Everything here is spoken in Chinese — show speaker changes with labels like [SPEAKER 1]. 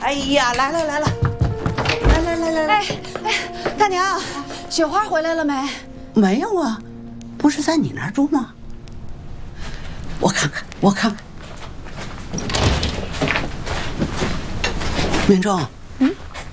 [SPEAKER 1] 哎呀，来了，来！
[SPEAKER 2] 哎，大娘，雪花回来了没？
[SPEAKER 1] 没有啊，不是在你那儿住吗？我看看。明忠，